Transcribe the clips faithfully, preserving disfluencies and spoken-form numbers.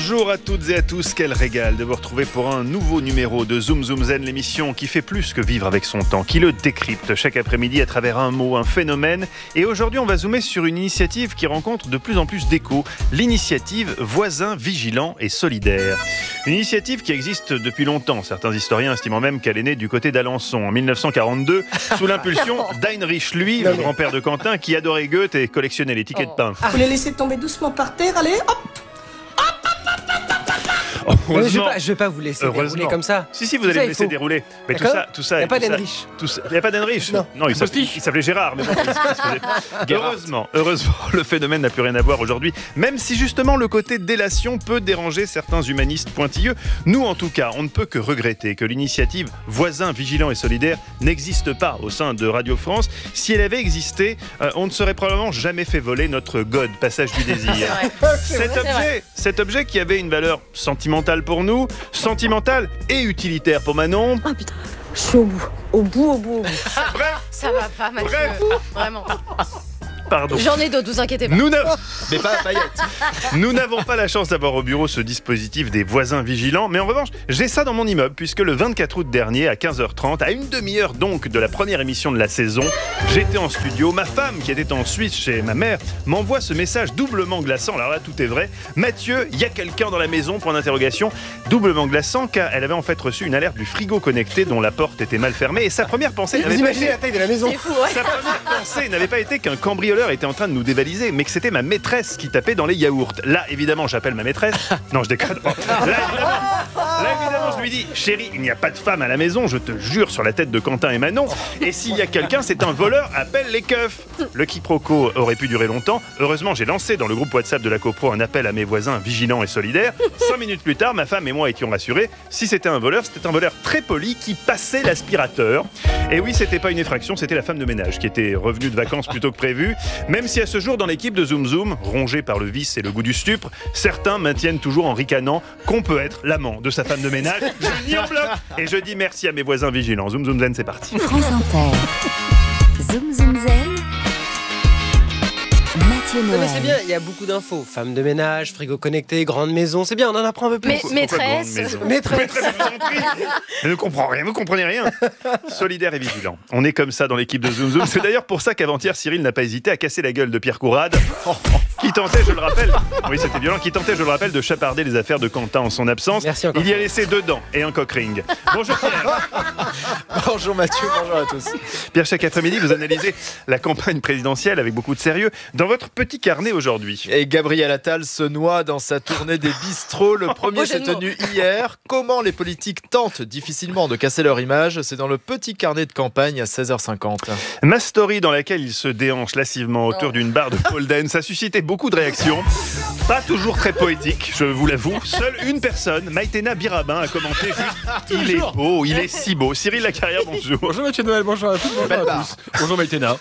Bonjour à toutes et à tous, quel régal de vous retrouver pour un nouveau numéro de Zoom Zoom Zen, l'émission qui fait plus que vivre avec son temps, qui le décrypte chaque après-midi à travers un mot, un phénomène. Et aujourd'hui, on va zoomer sur une initiative qui rencontre de plus en plus d'écho, l'initiative Voisins Vigilants et Solidaires. Une initiative qui existe depuis longtemps, certains historiens estimant même qu'elle est née du côté d'Alençon en mille neuf cent quarante-deux, sous l'impulsion d'Heinrich Lui, le grand-père de Quentin, qui adorait Goethe et collectionnait les tickets de pain. Vous les laissez tomber doucement par terre, allez, hop. Oh, je ne vais, vais pas vous laisser dérouler comme ça. Si, si, vous allez me laisser dérouler. Mais tout ça, tout ça. Il n'y a pas d'Henrich. Il n'y a pas d'Henrich. Non, non il, s'appelait, il s'appelait Gérard. Mais bon, il heureusement, heureusement, le phénomène n'a plus rien à voir aujourd'hui. Même si justement le côté délation peut déranger certains humanistes pointilleux, nous en tout cas, on ne peut que regretter que l'initiative Voisins Vigilants et Solidaires n'existe pas au sein de Radio France. Si elle avait existé, euh, on ne serait probablement jamais fait voler notre God, Passage du désir. Cet objet, cet objet qui avait une valeur sentimentale pour nous, sentimentale et utilitaire pour Manon. Ah putain, je suis au bout, au bout, au bout, au bout. Bref, ça va pas, Mathieu. Bref. Vraiment. Pardon. J'en ai d'autres, vous inquiétez pas. Nous n'avons... Mais pas paillettes. Nous n'avons pas la chance d'avoir au bureau ce dispositif des voisins vigilants, mais en revanche, j'ai ça dans mon immeuble, puisque le vingt-quatre août dernier, à quinze heures trente, à une demi-heure donc de la première émission de la saison, j'étais en studio. Ma femme, qui était en Suisse chez ma mère, m'envoie ce message doublement glaçant. Alors là, tout est vrai. Mathieu, il y a quelqu'un dans la maison, point d'interrogation. Doublement glaçant, car elle avait en fait reçu une alerte du frigo connecté dont la porte était mal fermée. Et sa première pensée n'avait Vous pas imaginez été... la taille de la maison. C'est fou, ouais. Sa première pensée n'avait pas été qu'un cambrioleur était en train de nous dévaliser, mais que c'était ma maîtresse qui tapait dans les yaourts. Là, évidemment, j'appelle ma maîtresse. Non, je déconne. Là, évidemment, là, évidemment, je lui dis, chérie, il n'y a pas de femme à la maison, je te jure sur la tête de Quentin et Manon. Et s'il y a quelqu'un, c'est un voleur, appelle les keufs. Le quiproquo aurait pu durer longtemps. Heureusement, j'ai lancé dans le groupe WhatsApp de la CoPro un appel à mes voisins vigilants et solidaires. Cinq minutes plus tard, ma femme et moi étions rassurés. Si c'était un voleur, c'était un voleur très poli qui passait l'aspirateur. Et oui, c'était pas une effraction, c'était la femme de ménage qui était revenue de vacances plutôt que prévu. Même si à ce jour, dans l'équipe de Zoom Zoom, rongée par le vice et le goût du stupre, certains maintiennent toujours en ricanant qu'on peut être l'amant de sa femme de ménage. Je nie en bloc et je dis merci à mes voisins vigilants. Zoom Zoom Zen, c'est parti. France Inter. Zoom Zoom Zen. Mathieu Noël. Non mais c'est bien, il y a beaucoup d'infos. Femme de ménage, frigo connecté, grande maison, c'est bien, on en apprend un peu plus. Mais, maîtresse. Maîtresse. Maîtresse, je vous en prie. Elle ne comprend rien, vous comprenez rien. Solidaire et vigilant. On est comme ça dans l'équipe de Zoom Zoom. C'est d'ailleurs pour ça qu'avant-hier, Cyril n'a pas hésité à casser la gueule de Pierre Courade, qui tentait, je le rappelle, oui c'était violent, qui tentait, je le rappelle, de chaparder les affaires de Quentin en son absence. Merci encore. Il y a laissé deux dents et un coq ring. Bonjour Pierre. Bonjour Mathieu, bonjour à tous. Pierre, chaque après-midi, vous analysez la campagne présidentielle avec beaucoup de sérieux dans votre petit carnet aujourd'hui. Et Gabriel Attal se noie dans sa tournée des bistrots. Le premier Oh, s'est jeu de tenu hier. Comment les politiques tentent difficilement de casser leur image, c'est dans le petit carnet de campagne à seize heures cinquante. Ma story dans laquelle il se déhanche lascivement autour d'une barre de pole dance a suscité beaucoup de réactions. Pas toujours très poétiques, je vous l'avoue. Seule une personne, Maïtena Birabin, a commenté juste « Il est beau, il est si beau ». Cyril Lacarrière, bonjour. Bonjour Mathieu Noël, bonjour à tous, bonjour à tous. Bonjour Maïtena.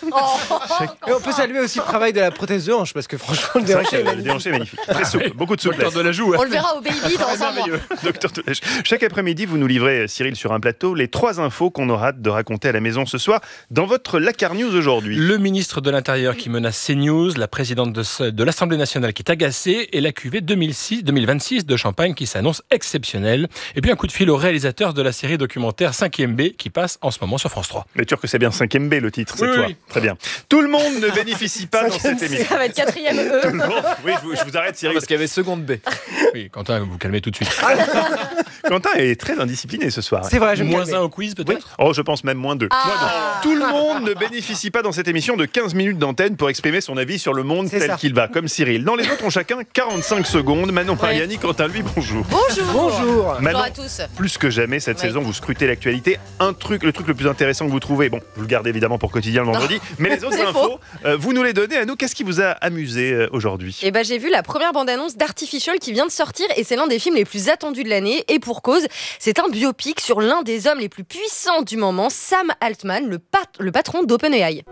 Et on peut saluer aussi le travail de la prothèse de hanche, parce que franchement, le C'est vrai déhanché que est le magnifique. déhanché est magnifique. Très souple, beaucoup de souplesse. Docteur de la joue. On le verra au baby dans un mois. Docteur Delèche. Chaque après-midi, vous nous livrez, Cyril, sur un plateau, les trois infos qu'on aura hâte de raconter à la maison ce soir dans votre Lacar News aujourd'hui. Le ministre de l'Intérieur qui menace CNews, la présidente de, de l'Assemblée nationale qui est agacée et la cuvée deux mille six, deux mille vingt-six de Champagne qui s'annonce exceptionnelle. Et puis un coup de fil au réalisateur de la série documentaire cinquième B qui passe en ce moment sur France trois. Mais tu que c'est bien cinquième B le titre cette Oui, fois. oui. Très bien. Tout le monde ne bénéficie pas dans cette émission. Ça va être quatrième E. Tout le monde- Oui, je vous, je vous arrête, Cyril. Parce qu'il y avait seconde B. Oui, Quentin, vous vous calmez tout de suite. Quentin est très indiscipliné ce soir. C'est vrai, je me Moins calme. un au quiz Oui. peut-être. Oh, je pense même moins deux. Ah. Moins deux. Tout le monde ne bénéficie pas dans cette émission de quinze minutes d'antenne pour exprimer son avis sur le monde C'est tel ça. qu'il va, comme Cyril. Dans les autres ont chacun quarante-cinq secondes. Manon Mariani, Quentin, lui, bonjour. Bonjour. Bonjour. Manon, Bonjour à tous. plus que jamais cette Oui. saison, vous scrutez l'actualité. Un truc, le truc le plus intéressant que vous trouvez, bon, vous le gardez évidemment pour quotidien le vendredi, mais les autres C'est infos, euh, vous nous les donnez à nous. Qu'est-ce qui vous a amusé euh, aujourd'hui? Et ben j'ai vu la première bande-annonce d'Artificial qui vient de sortir et c'est l'un des films les plus attendus de l'année et pour cause, c'est un biopic sur l'un des hommes les plus puissants du moment, Sam Altman, le, pat- le patron d'OpenAI.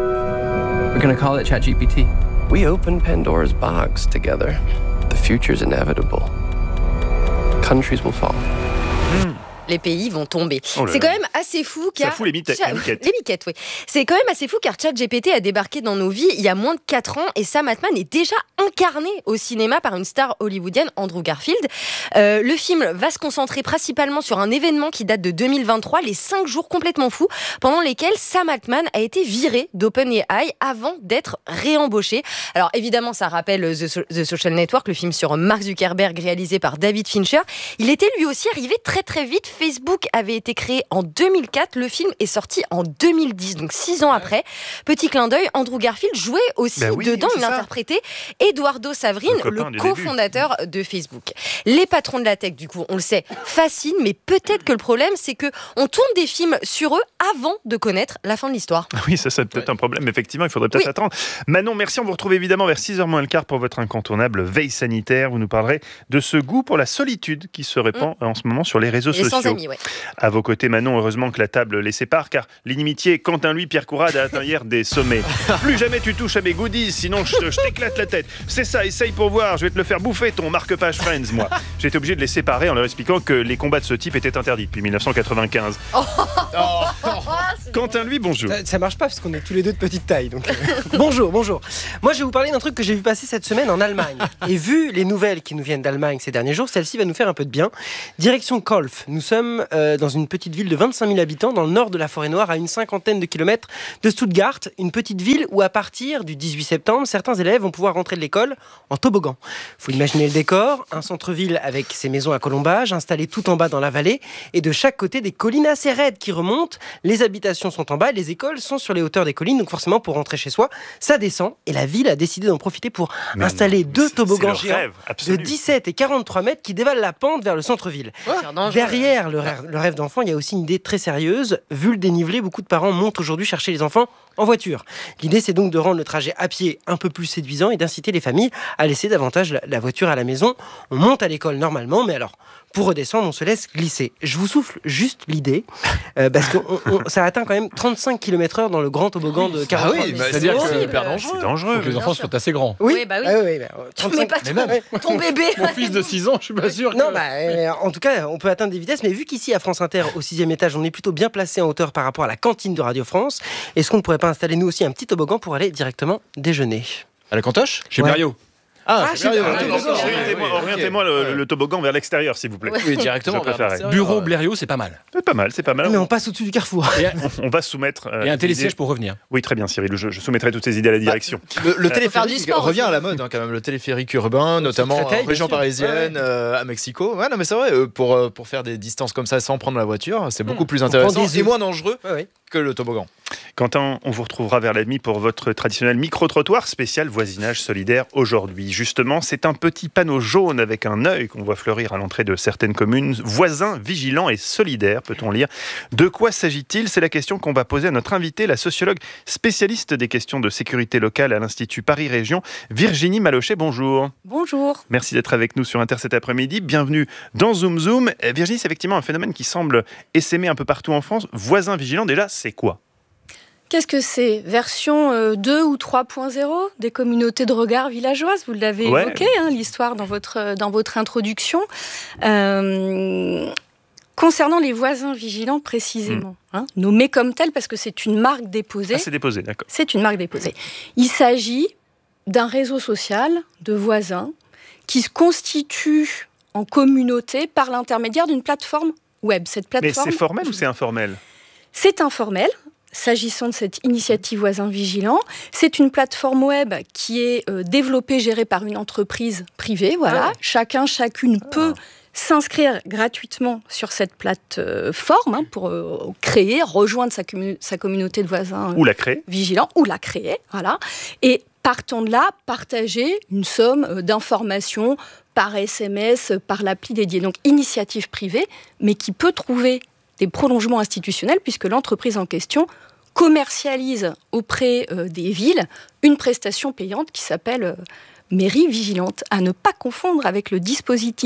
We're gonna call it ChatGPT. We opened Pandora's box together. The future's inevitable. Countries will fall. les pays vont tomber. Oh là c'est là. quand même assez fou car... Ça fout les miquettes. Cha- Les miquettes. les miquettes, oui. C'est quand même assez fou car ChatGPT a débarqué dans nos vies il y a moins de quatre ans et Sam Altman est déjà incarné au cinéma par une star hollywoodienne, Andrew Garfield. Euh, le film va se concentrer principalement sur un événement qui date de deux mille vingt-trois, les cinq jours complètement fous, pendant lesquels Sam Altman a été viré d'OpenAI avant d'être réembauché. Alors évidemment, ça rappelle The, so- The Social Network, le film sur Mark Zuckerberg réalisé par David Fincher. Il était lui aussi arrivé très très vite. Facebook avait été créé en deux mille quatre, le film est sorti en deux mille dix, donc six ans après. Petit clin d'œil, Andrew Garfield jouait aussi Bah oui, dedans, c'est il ça. interprétait Eduardo Saverin, Le le, copain du cofondateur de Facebook. Les patrons de la tech, du coup, on le sait, fascinent, mais peut-être que le problème, c'est que on tourne des films sur eux avant de connaître la fin de l'histoire. Oui, ça, c'est peut-être un problème. Effectivement, il faudrait peut-être Oui. attendre. Manon, merci. On vous retrouve évidemment vers six heures moins le quart pour votre incontournable veille sanitaire. Vous nous parlerez de ce goût pour la solitude qui se répand en ce moment sur les réseaux Et sociaux. sans amis, ouais. À vos côtés, Manon, heureusement que la table les sépare, car l'inimitié, Quentin, lui, Pierre Courade, a atteint hier des sommets. Plus jamais tu touches à mes goodies, sinon je, te- je t'éclate la tête. C'est ça, essaye pour voir, je vais te le faire bouffer, ton marque-page Friends, moi. J'ai été obligé de les séparer en leur expliquant que les combats de ce type étaient interdits depuis dix-neuf cent quatre-vingt-quinze. Quentin, lui, bonjour. Ça, ça marche pas parce qu'on est tous les deux de petite taille. Donc, euh, bonjour, bonjour. Moi, je vais vous parler d'un truc que j'ai vu passer cette semaine en Allemagne. Et vu les nouvelles qui nous viennent d'Allemagne ces derniers jours, celle-ci va nous faire un peu de bien. Direction Kolf. Nous sommes euh, dans une petite ville de vingt-cinq mille habitants dans le nord de la Forêt-Noire, à une cinquantaine de kilomètres de Stuttgart. Une petite ville où, à partir du dix-huit septembre, certains élèves vont pouvoir rentrer de l'école en toboggan. Faut imaginer le décor, un centre-ville avec ses maisons à colombages, installées tout en bas dans la vallée, et de chaque côté des collines assez raides qui remontent. Les habitations sont en bas, les écoles sont sur les hauteurs des collines, donc forcément pour rentrer chez soi, ça descend. Et la ville a décidé d'en profiter pour Mais installer non, deux c'est- toboggans c'est le géants rêve de absolu. dix-sept et quarante-trois mètres qui dévalent la pente vers le centre-ville. Derrière le rêve, le rêve d'enfant, il y a aussi une idée très sérieuse. Vu le dénivelé, beaucoup de parents montent aujourd'hui chercher les enfants en voiture. L'idée, c'est donc de rendre le trajet à pied un peu plus séduisant et d'inciter les familles à laisser davantage la, la voiture à la maison. On monte à l'école normalement, mais alors, pour redescendre, on se laisse glisser. Je vous souffle juste l'idée, euh, parce que on- on- ça atteint quand même trente-cinq kilomètres heure dans le grand toboggan de Ah quarante-trois. oui, mais bah, c'est c'est-à-dire que c'est horrible. hyper dangereux. C'est dangereux. Faut que les enfants soient assez grands. Oui, Oui, bah oui. Ah oui, bah, euh, Mais trente-cinq pas ton, ton bébé. Mon fils de six ans, je suis pas sûr que... Non, bah, euh, en tout cas, on peut atteindre des vitesses, mais vu qu'ici, à France Inter, au sixième étage, on est plutôt bien placé en hauteur par rapport à la cantine de Radio France, est-ce qu'on ne pourrait pas installer nous aussi un petit toboggan pour aller directement déjeuner? À la cantoche Chez Ouais. Berriot. Ah, Ah, c'est bien, chez- ouais, ah, d'accord. d'accord. Orientez-moi, Ouais, ok. orientez-moi le, le toboggan vers l'extérieur, s'il vous plaît. Oui, directement. Je vers préférais. l'extérieur. Bureau Blériot, c'est pas mal. C'est pas mal, c'est pas mal. Mais on passe au-dessus du carrefour. Et un, On va soumettre. euh, et un des télésiège idées. pour revenir. Oui, très bien, Cyril. Je, je soumettrai toutes ces idées à la direction. Le, le faire du téléphérique sport revient aussi. à la mode hein, quand même, le téléphérique urbain, notamment Créteil, en bien région sûr. parisienne, Ouais, euh, à Mexico. Ouais, non mais c'est vrai, euh, pour, euh, pour faire des distances comme ça sans prendre la voiture, c'est beaucoup plus On prend intéressant des et œufs. moins dangereux Ouais, ouais. que le toboggan. Quentin, on vous retrouvera vers la demi pour votre traditionnel micro-trottoir spécial voisinage solidaire aujourd'hui. Justement, c'est un petit panneau jaune avec un œil qu'on voit fleurir à l'entrée de certaines communes. Voisins, vigilants et solidaires, peut-on lire. De quoi s'agit-il? C'est la question qu'on va poser à notre invitée, la sociologue spécialiste des questions de sécurité locale à l'Institut Paris Région, Virginie Malochet. Bonjour. Bonjour. Merci d'être avec nous sur Inter cet après-midi. Bienvenue dans Zoom Zoom. Euh, Virginie, c'est effectivement un phénomène qui semble essaimer un peu partout en France. Voisins vigilants, déjà, c'est quoi? Qu'est-ce que c'est? Version euh, deux ou trois point zéro des communautés de regard villageoises? Vous l'avez Ouais. évoqué, hein, l'histoire dans votre, euh, dans votre introduction. Euh, concernant les voisins vigilants précisément, hein, nommés comme tels parce que c'est une marque déposée. Ah, c'est déposé, d'accord. C'est une marque déposée. Il s'agit d'un réseau social de voisins qui se constitue en communauté par l'intermédiaire d'une plateforme web. Cette Mais plateforme, c'est formel ou c'est informel? c'est informel. S'agissant de cette initiative Voisins Vigilants, c'est une plateforme web qui est euh, développée, gérée par une entreprise privée. Voilà. Ah. Chacun, chacune peut s'inscrire gratuitement sur cette plateforme hein, pour euh, créer, rejoindre sa, commu- sa communauté de voisins euh, Ou la créer? vigilants ou la créer. Voilà. Et partant de là, partager une somme euh, d'informations par S M S, par l'appli dédiée. Donc initiative privée, mais qui peut trouver des prolongements institutionnels puisque l'entreprise en question commercialise auprès euh, des villes une prestation payante qui s'appelle euh, mairie vigilante, à ne pas confondre avec le dispositif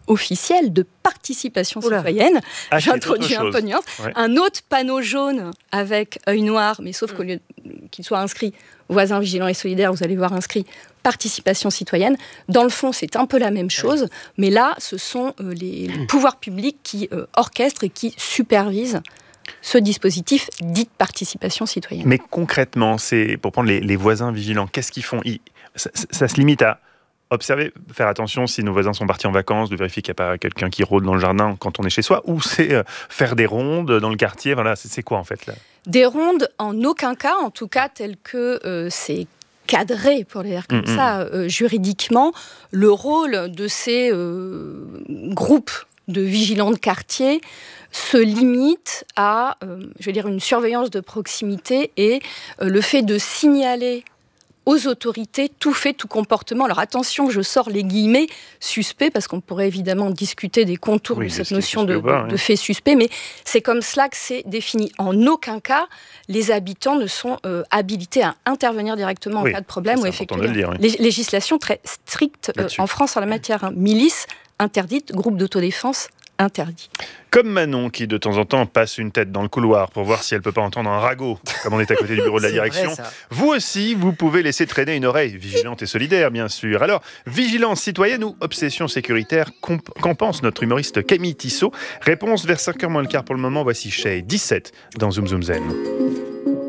officiel de participation Oula. citoyenne. Ah, J'introduis un peu de nuance. Ouais. Un autre panneau jaune avec œil noir, mais sauf qu'au lieu qu'il soit inscrit voisins vigilants et solidaires, vous allez voir inscrit participation citoyenne. Dans le fond, c'est un peu la même chose, mais là, ce sont euh, les, les pouvoirs publics qui euh, orchestrent et qui supervisent ce dispositif dit de participation citoyenne. Mais concrètement, c'est pour prendre les, les voisins vigilants, qu'est-ce qu'ils font? Ils, ça, ça, ça se limite à observer, faire attention si nos voisins sont partis en vacances, de vérifier qu'il n'y a pas quelqu'un qui rôde dans le jardin quand on est chez soi, ou c'est euh, faire des rondes dans le quartier, voilà, c'est, c'est quoi en fait là? Des rondes, en aucun cas, en tout cas, tel que euh, c'est cadré, pour les dire comme Mmh, ça, euh, juridiquement, le rôle de ces euh, groupes de vigilants de quartier se limite à, euh, je vais dire, une surveillance de proximité et euh, le fait de signaler aux autorités tout fait, tout comportement. Alors attention, je sors les guillemets suspect, parce qu'on pourrait évidemment discuter des contours Oui, de de cette ce qui est notion suspect de, ou pas, de- oui. de fait suspect, mais c'est comme cela que c'est défini. En aucun cas, les habitants ne sont euh, habilités à intervenir directement Oui, en cas de problème c'est ou important effectuer de le dire, oui. Lég- législation très stricte euh, Là-dessus. en France en la matière. hein. Milice interdite, groupe d'autodéfense interdit. Comme Manon qui de temps en temps passe une tête dans le couloir pour voir si elle peut pas entendre un ragot, comme on est à côté du bureau de la C'est vrai, direction. ça. Vous aussi, vous pouvez laisser traîner une oreille, vigilante et solidaire bien sûr. Alors, vigilance citoyenne ou obsession sécuritaire, qu'en qu'en pense notre humoriste Camille Tissot? Réponse vers cinq heures moins le quart pour le moment, voici Shay, dix-sept dans Zoom Zoom Zen.